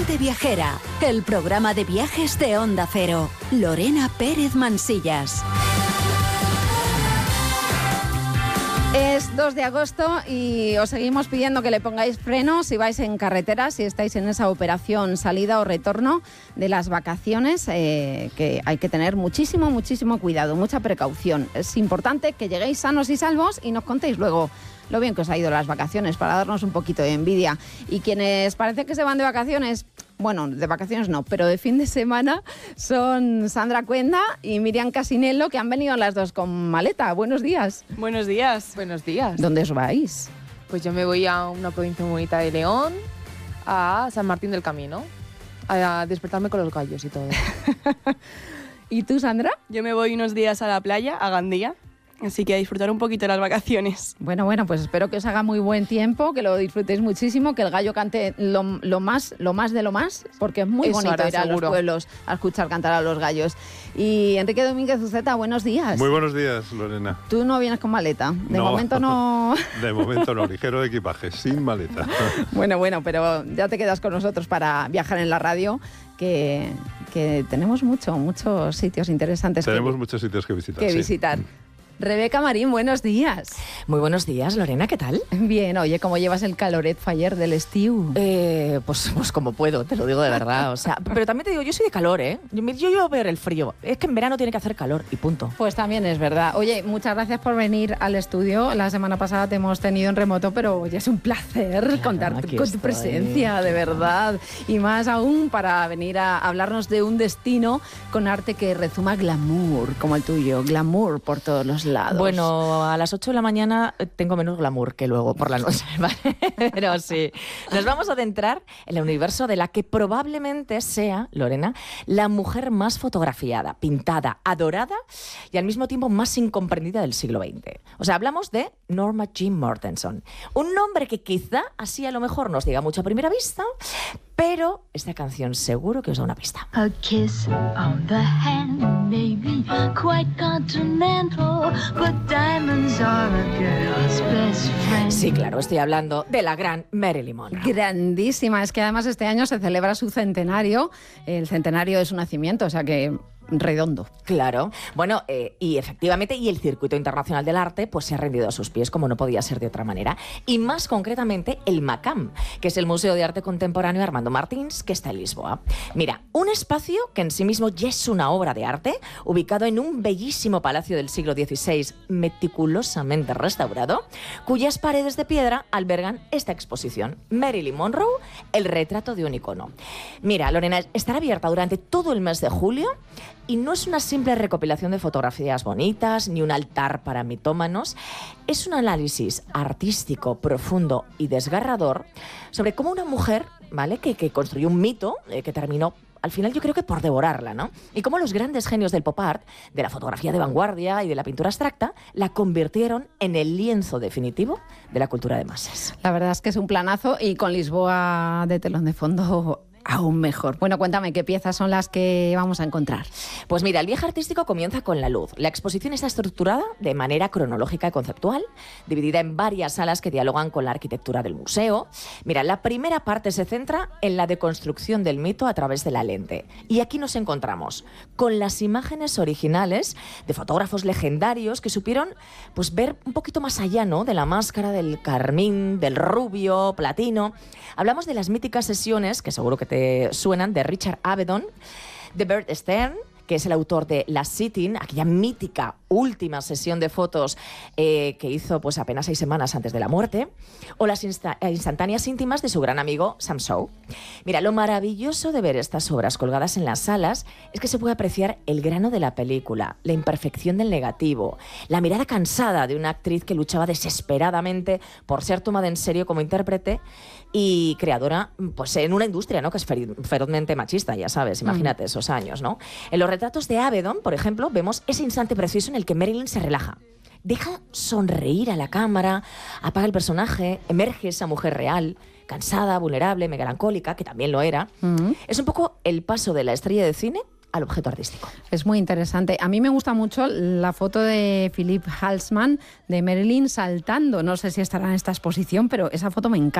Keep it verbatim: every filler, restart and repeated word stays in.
Mente Viajera, el programa de viajes de Onda Cero. Lorena Pérez Mansillas. Es dos de agosto y os seguimos pidiendo que le pongáis freno si vais en carretera, si estáis en esa operación salida o retorno de las vacaciones, eh, que hay que tener muchísimo, muchísimo cuidado, mucha precaución. Es importante que lleguéis sanos y salvos y nos contéis luego lo bien que os ha ido las vacaciones para darnos un poquito de envidia. Y quienes parece que se van de vacaciones, bueno, de vacaciones no, pero de fin de semana, son Sandra Cuenda y Miriam Casinello, que han venido las dos con maleta. Buenos días. Buenos días. Buenos días. ¿Dónde os vais? Pues yo me voy a una provincia muy bonita de León, a San Martín del Camino, a despertarme con los gallos y todo. ¿Y tú, Sandra? Yo me voy unos días a la playa, a Gandía. Así que a disfrutar un poquito de las vacaciones. Bueno, bueno, pues espero que os haga muy buen tiempo, que lo disfrutéis muchísimo, que el gallo cante lo, lo más lo más de lo más, porque es muy Eso bonito hará, ir a seguro. los pueblos a escuchar cantar a los gallos. Y Enrique Domínguez Uceta, buenos días. Muy buenos días, Lorena. Tú no vienes con maleta, de No. momento no... De momento no, ligero de equipaje, sin maleta. Bueno, bueno, pero ya te quedas con nosotros para viajar en la radio, que, que tenemos mucho, muchos sitios interesantes Tenemos que, muchos sitios que visitar. que sí. visitar. Rebeca Marín, buenos días. Muy buenos días, Lorena, ¿qué tal? Bien, oye, ¿cómo llevas el caloret ayer del estiu? Eh, pues, pues como puedo, te lo digo de verdad. O sea, pero también te digo, yo soy de calor, ¿eh? Yo, yo llevo a ver el frío. Es que en verano tiene que hacer calor y punto. Pues también es verdad. Oye, muchas gracias por venir al estudio. La semana pasada te hemos tenido en remoto, pero ya es un placer Claro, contar aquí con tu estoy. presencia, de verdad. Y más aún para venir a hablarnos de un destino con arte que rezuma glamour, como el tuyo. Glamour por todos los lados. Bueno, a las ocho de la mañana tengo menos glamour que luego por la noche, ¿vale? Pero sí, nos vamos a adentrar en el universo de la que probablemente sea, Lorena, la mujer más fotografiada, pintada, adorada y al mismo tiempo más incomprendida del siglo veinte. O sea, hablamos de Norma Jean Mortenson. Un nombre que quizá así a lo mejor nos diga mucho a primera vista, pero esta canción seguro que os da una pista. A kiss on the hand, maybe quite continental, but diamonds are a girl's best friend. Sí, claro, estoy hablando de la gran Marilyn Monroe. Grandísima. Es que además este año se celebra su centenario, el centenario de su nacimiento, o sea que redondo. Claro. Bueno, eh, y efectivamente, y el Circuito Internacional del Arte pues se ha rendido a sus pies, como no podía ser de otra manera. Y más concretamente, el MACAM, que es el Museo de Arte Contemporáneo Armando Martins, que está en Lisboa. Mira, un espacio que en sí mismo ya es una obra de arte, ubicado en un bellísimo palacio del siglo dieciséis, meticulosamente restaurado, cuyas paredes de piedra albergan esta exposición, Marilyn Monroe, el retrato de un icono. Mira, Lorena, estará abierta durante todo el mes de julio. Y no es una simple recopilación de fotografías bonitas, ni un altar para mitómanos. Es un análisis artístico profundo y desgarrador sobre cómo una mujer, ¿vale?, que, que construyó un mito, eh, que terminó al final yo creo que por devorarla, ¿no? Y cómo los grandes genios del pop art, de la fotografía de vanguardia y de la pintura abstracta, la convirtieron en el lienzo definitivo de la cultura de masas. La verdad es que es un planazo y con Lisboa de telón de fondo aún mejor. Bueno, cuéntame, ¿qué piezas son las que vamos a encontrar? Pues mira, el viaje artístico comienza con la luz. La exposición está estructurada de manera cronológica y conceptual, dividida en varias salas que dialogan con la arquitectura del museo. Mira, la primera parte se centra en la deconstrucción del mito a través de la lente. Y aquí nos encontramos con las imágenes originales de fotógrafos legendarios que supieron pues, ver un poquito más allá, ¿no?, de la máscara, del carmín, del rubio, platino. Hablamos de las míticas sesiones, que seguro que te suenan, de Richard Avedon, de Bert Stern, que es el autor de La Sitting, aquella mítica última sesión de fotos eh, que hizo pues apenas seis semanas antes de la muerte, o las insta- instantáneas íntimas de su gran amigo Sam Shaw. Mira, lo maravilloso de ver estas obras colgadas en las salas es que se puede apreciar el grano de la película, la imperfección del negativo, la mirada cansada de una actriz que luchaba desesperadamente por ser tomada en serio como intérprete y creadora pues en una industria, ¿no?, que es fer- ferozmente machista, ya sabes, imagínate mm. esos años, ¿no? En los retratos de Avedon, por ejemplo, vemos ese instante preciso en el que Marilyn se relaja. Deja sonreír a la cámara, apaga el personaje, emerge esa mujer real, cansada, vulnerable, melancólica, que también lo era. Mm. Es un poco el paso de la estrella de cine al objeto artístico. Es muy interesante. A mí me gusta mucho la foto de Philipp Halsmann de Marilyn saltando. No sé si estará en esta exposición, pero esa foto me encanta.